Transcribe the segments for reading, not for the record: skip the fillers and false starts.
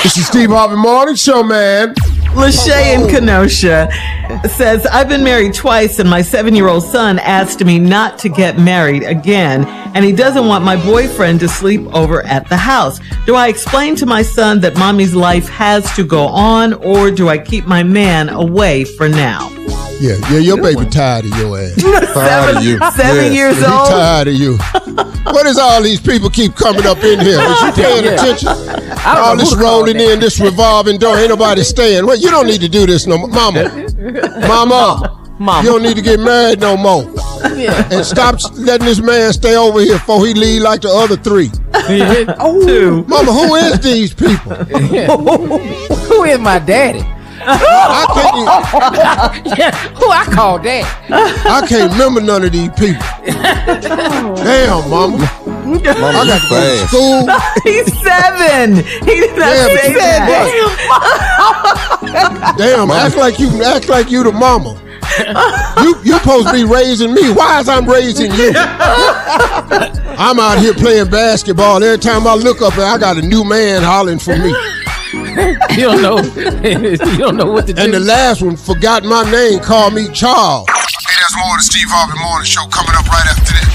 This is Steve Harvey Morning Show, man. Lachey in Kenosha says, I've been married twice and my 7-year-old son asked me not to get married again, and he doesn't want my boyfriend to sleep over at the house. Do I explain to my son that mommy's life has to go on, or do I keep my man away for now? Yeah, your baby tired of your ass. Tired of you. 7 years He old. tired of you. What is all these people keep coming up in here? Is you paying attention? All this rolling in, this revolving door, ain't nobody staying. Well, you don't need to do this no more. Mama. You don't need to get married no more. And stop letting this man stay over here before he leave like the other 3. Two. Mama, who is these people? Who is my daddy? I Who I call dad? I can't remember none of these people. Damn, Mama. I got to go to school. He's 7. He did not say that. Damn, act like you the mama. You supposed to be raising me. Why is I'm raising you? I'm out here playing basketball. Every time I look up, I got a new man hollering for me. You don't know. You don't know what to do. And the last one forgot my name, called me Charles. Hey, there's more of the Steve Harvey Morning Show coming up right after this.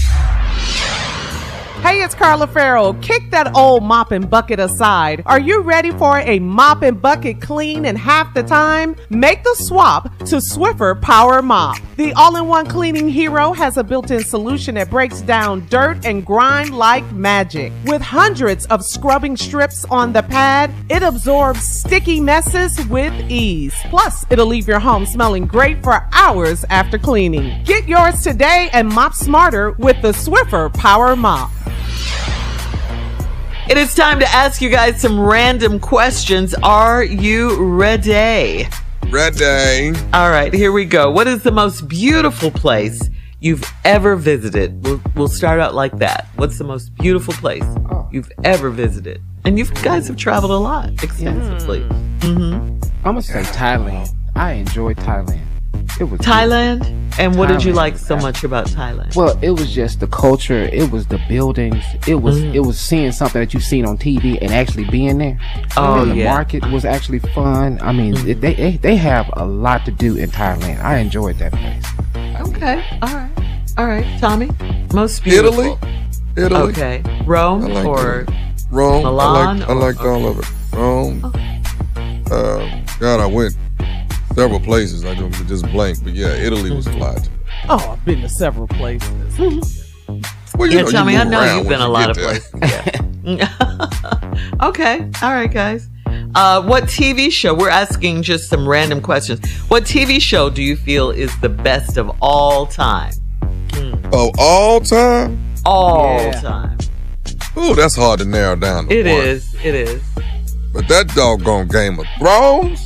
Hey, it's Carla Farrell. Kick that old mop and bucket aside. Are you ready for a mop and bucket clean in half the time? Make the swap to Swiffer Power Mop. The all-in-one cleaning hero has a built-in solution that breaks down dirt and grime like magic. With hundreds of scrubbing strips on the pad, it absorbs sticky messes with ease. Plus, it'll leave your home smelling great for hours after cleaning. Get yours today and mop smarter with the Swiffer Power Mop. It is time to ask you guys some random questions. Are you ready? Ready. All right, here we go. What is the most beautiful place you've ever visited? We'll start out like that. What's the most beautiful place you've ever visited? And you guys have traveled a lot, extensively. I'm going to say Thailand. I enjoyed Thailand. It was Thailand? And what did you like so Thailand. much about Thailand? Well, it was just the culture. It was the buildings. It was seeing something that you've seen on TV and actually being there. Oh, the yeah. market was actually fun. I mean, they have a lot to do in Thailand. I enjoyed that place. Okay. All right. Tommy? Most beautiful. Italy. Okay. Rome I like or Rome. Milan? I liked all of it. Rome. God, I went several places. I just blank, but yeah, Italy was fly too. Oh, I've been to several places. Well, Yeah, Tommy, I move know around you've been a once lot of you get places. Yeah. Okay. All right, guys. What TV show? We're asking just some random questions. What TV show do you feel is the best of all time? Of all time? All time. Ooh, that's hard to narrow down to It one. is. It is. But that doggone Game of Thrones?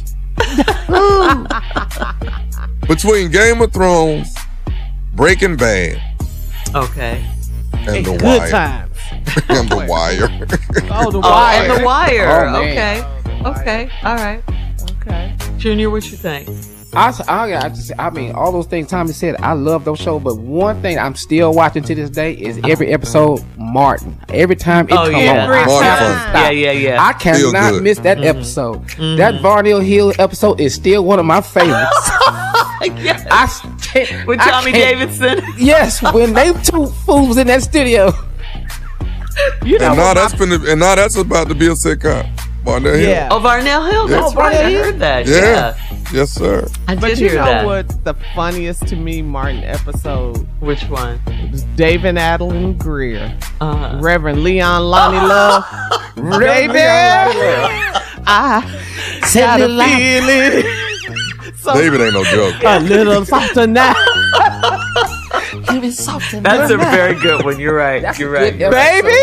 Between Game of Thrones, Breaking Bad, Okay. and The Good Wire. times. And The Wire. Oh, The Oh, Wire. and The Wire. Oh, man. Okay. Okay. All right. Okay. Junior, what you think? I mean, all those things Tommy said, I love those shows, but one thing I'm still watching to this day is every episode, Martin. Every time it comes on, I Martin have to fun. stop. Yeah. I Feel cannot good. miss that episode. That Varnell Hill episode is still one of my favorites. Yes. With I Tommy can't- Davidson. Yes, when they two fools in that studio. You know, And now that's about to be a sitcom. Varnell Hill. Yeah. Oh, Varnell Hill. That's Oh, right. I Varnell Hill. heard that. Yeah. Yeah. Yes, sir. I did But you hear know that. what's the funniest to me Martin episode? Which one? It was David Adeline Greer. Uh-huh. Reverend Leon Lonnie Love. Baby, I got a feeling. So David ain't no joke. a little softer now. That's a very good one. You're right. That's You're a right. good Baby.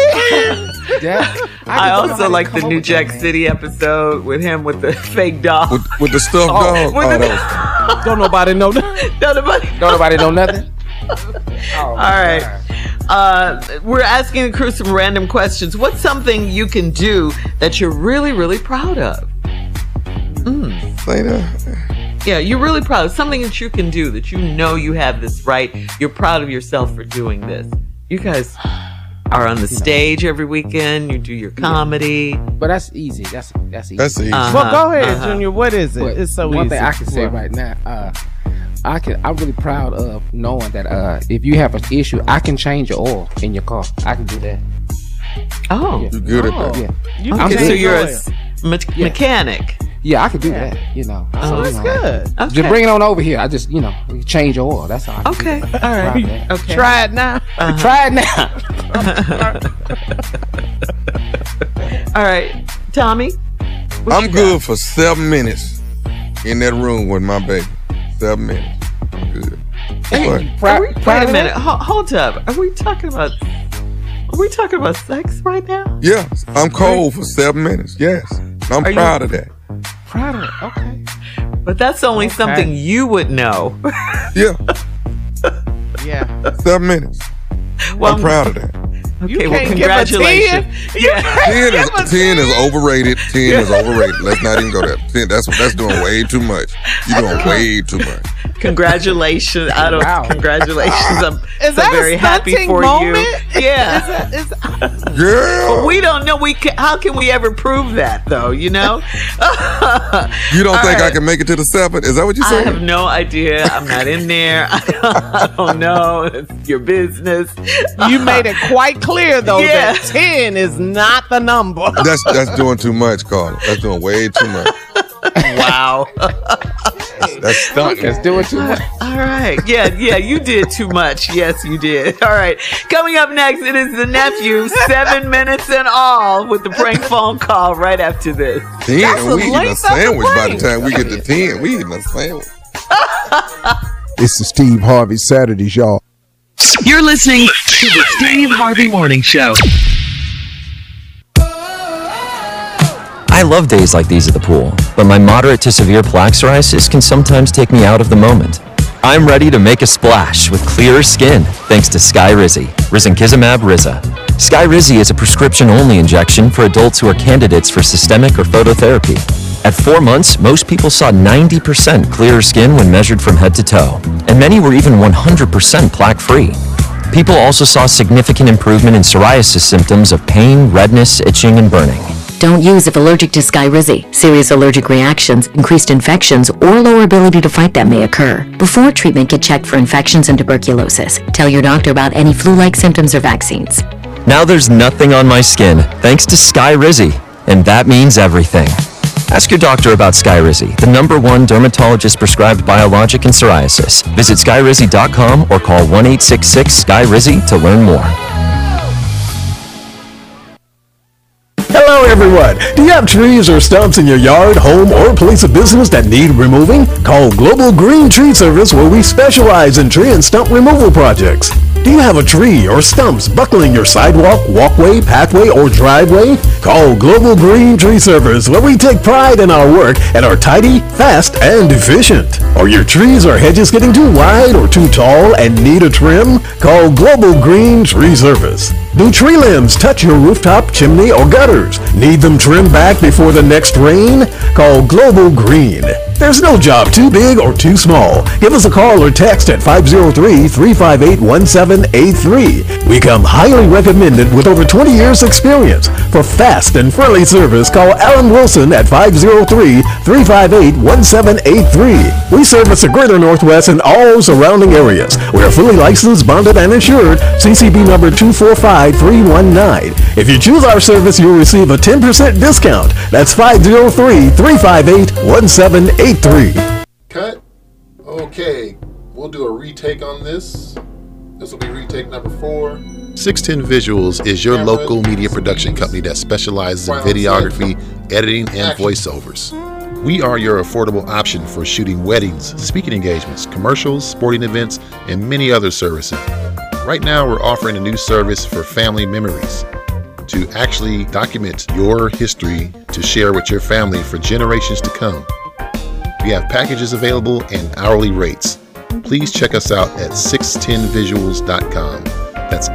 I also like the New Jack City episode with him with the fake dog. With the stuffed dog. with Oh, the- that was Don't nobody know that. Nobody. Don't nobody know nothing? All right. We're asking the crew some random questions. What's something you can do that you're really, really proud of? say that. Yeah, you're really proud of something that you can do that you know you have this right. You're proud of yourself for doing this. You guys. are on the stage every weekend. You do your comedy. But that's easy. That's easy. That's easy. Well, go ahead, Junior. What is it? It's so one easy. thing I can say right now, I'm really proud of knowing that if you have an issue, I can change your oil in your car. I can do that. Oh, You're good at that. Yeah. Okay, so you're a mechanic. Yeah, I can do that. You know. Oh, that's good. Okay. Just bring it on over here. I just, change your oil. That's all. Okay. All right. Okay. Try it now. Try it now. All right, Tommy. I'm good for 7 minutes in that room with my baby. 7 minutes. I'm good. Wait a minute. Hold up. Are we talking about sex right now? Yeah, I'm cold for 7 minutes. Yes. I'm proud of that. Proud of it. Okay. But that's only something you would know. Yeah, Yeah. 7 minutes. Well, I'm proud of that. Okay, well, can't give a congratulations. 10? Yeah. 10 is overrated. 10 is overrated. Let's not even go there. 10, that's doing way too much. You're doing way too much. Congratulations. Congratulations. I'm Is so that very a happy stunting for moment? you. Yeah. Girl, We don't know. How can we ever prove that, though? you don't think I can make it to the 7th? Is that what you're I saying? have no idea. I'm not in there. I don't know. It's your business. You made it quite clear, though, Yeah. that 10 is not the number. That's doing too much, Carla. That's doing way too much. Wow. That's stunting. Let's do it too much. All right. Yeah, you did too much. Yes, you did. All right. Coming up next, it is the nephew, 7 minutes in all, with the prank phone call right after this. 10, That's and the we eating a length of the sandwich by the prank. time we get to 10. We eating a sandwich. It's the Steve Harvey Saturdays, y'all. You're listening to the Steve Harvey Morning Show. I love days like these at the pool, but my moderate to severe plaque psoriasis can sometimes take me out of the moment. I'm ready to make a splash with clearer skin thanks to Skyrizi, risankizumab Riza. Skyrizi is a prescription-only injection for adults who are candidates for systemic or phototherapy. At 4 months, most people saw 90% clearer skin when measured from head to toe, and many were even 100% plaque-free. People also saw significant improvement in psoriasis symptoms of pain, redness, itching, and burning. Don't use if allergic to Skyrizi. Serious allergic reactions, increased infections, or lower ability to fight them may occur. Before treatment, get checked for infections and tuberculosis. Tell your doctor about any flu-like symptoms or vaccines. Now there's nothing on my skin thanks to Skyrizi, and that means everything. Ask your doctor about Skyrizi, the #1 dermatologist prescribed biologic in psoriasis. Visit skyrizi.com or call 1-866-SKYRIZI to learn more. Hello everyone! Do you have trees or stumps in your yard, home, or place of business that need removing? Call Global Green Tree Service, where we specialize in tree and stump removal projects. Do you have a tree or stumps buckling your sidewalk, walkway, pathway, or driveway? Call Global Green Tree Service, where we take pride in our work and are tidy, fast, and efficient. Are your trees or hedges getting too wide or too tall and need a trim? Call Global Green Tree Service. Do tree limbs touch your rooftop, chimney, or gutters? Need them trimmed back before the next rain? Call Global Green. There's no job too big or too small. Give us a call or text at 503-358-1783. We come highly recommended with over 20 years experience. For fast and friendly service, call Alan Wilson at 503-358-1783. We service the greater Northwest and all surrounding areas. We are fully licensed, bonded, and insured. CCB number 245319. If you choose our service, you'll receive a 10% discount. That's 503-358-1783. Cut. Okay, we'll do a retake on this. This will be retake number 4. 610 Visuals is your local media production company that specializes in videography, editing, and voiceovers. We are your affordable option for shooting weddings, speaking engagements, commercials, sporting events, and many other services. Right now, we're offering a new service for family memories, to actually document your history to share with your family for generations to come. We have packages available and hourly rates. Please check us out at 610visuals.com. That's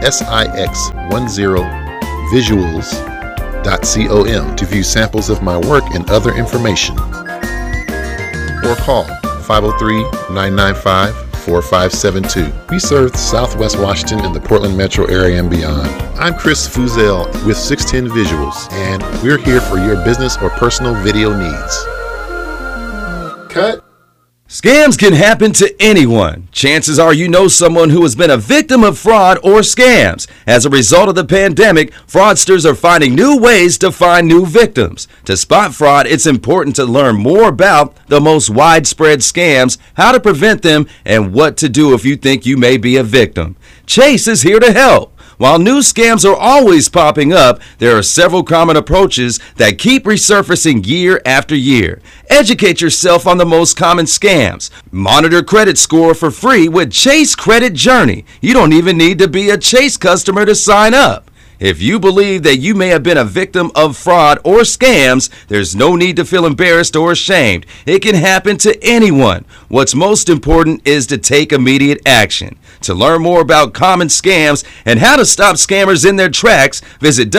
SIX10visuals.com to view samples of my work and other information. Or call 503-995-46 4572. We serve Southwest Washington and the Portland metro area and beyond. I'm Chris Fuzel with 610 Visuals, and we're here for your business or personal video needs. Cut. Scams can happen to anyone. Chances are you know someone who has been a victim of fraud or scams. As a result of the pandemic, fraudsters are finding new ways to find new victims. To spot fraud, it's important to learn more about the most widespread scams, how to prevent them, and what to do if you think you may be a victim. Chase is here to help. While new scams are always popping up, there are several common approaches that keep resurfacing year after year. Educate yourself on the most common scams. Monitor credit score for free with Chase Credit Journey. You don't even need to be a Chase customer to sign up. If you believe that you may have been a victim of fraud or scams, there's no need to feel embarrassed or ashamed. It can happen to anyone. What's most important is to take immediate action. To learn more about common scams and how to stop scammers in their tracks, visit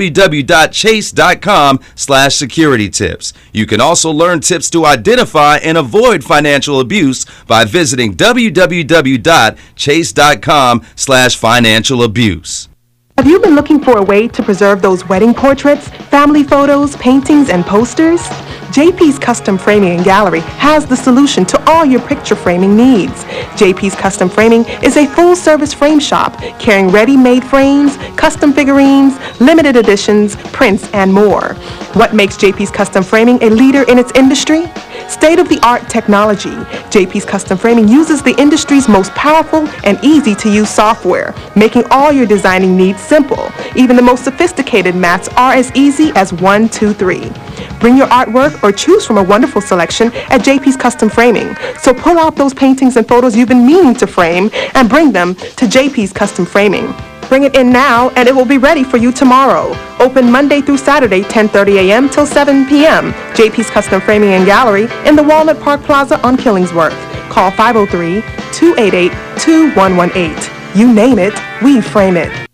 www.chase.com/security tips. You can also learn tips to identify and avoid financial abuse by visiting www.chase.com/financial abuse. Have you been looking for a way to preserve those wedding portraits, family photos, paintings, and posters? JP's Custom Framing and Gallery has the solution to all your picture framing needs. JP's Custom Framing is a full-service frame shop carrying ready-made frames, custom figurines, limited editions, prints, and more. What makes JP's Custom Framing a leader in its industry? State-of-the-art technology. JP's Custom Framing uses the industry's most powerful and easy-to-use software, making all your designing needs simple. Even the most sophisticated mats are as easy as 1, 2, 3. Bring your artwork or choose from a wonderful selection at JP's Custom Framing. So pull out those paintings and photos you've been meaning to frame and bring them to JP's Custom Framing. Bring it in now and it will be ready for you tomorrow. Open Monday through Saturday, 10:30 a.m. till 7 p.m. JP's Custom Framing and Gallery in the Walnut Park Plaza on Killingsworth. Call 503-288-2118. You name it, we frame it.